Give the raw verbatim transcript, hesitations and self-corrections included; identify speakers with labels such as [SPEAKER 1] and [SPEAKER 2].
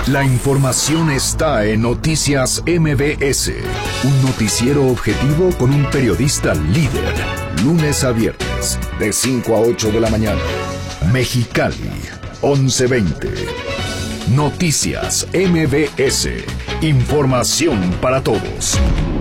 [SPEAKER 1] La información está en Noticias M B S, un noticiero objetivo con un periodista líder, lunes a viernes, de cinco a ocho de la mañana. Mexicali, once veinte. Noticias M B S, información para todos.